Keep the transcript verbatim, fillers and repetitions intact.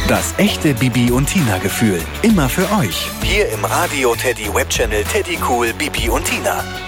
Das echte Bibi und Tina Gefühl. Immer für euch. Hier im Radio Teddy Webchannel Teddy Cool Bibi und Tina.